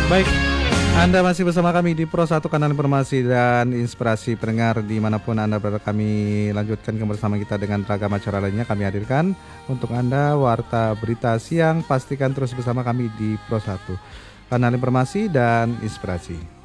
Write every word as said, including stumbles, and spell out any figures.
Baik, Anda masih bersama kami di Pro satu Kanal Informasi dan Inspirasi Pendengar dimanapun Anda berada. Kami lanjutkan bersama kita dengan ragam acara lainnya kami hadirkan untuk Anda warta berita siang. Pastikan terus bersama kami di Pro satu Kanal Informasi dan Inspirasi.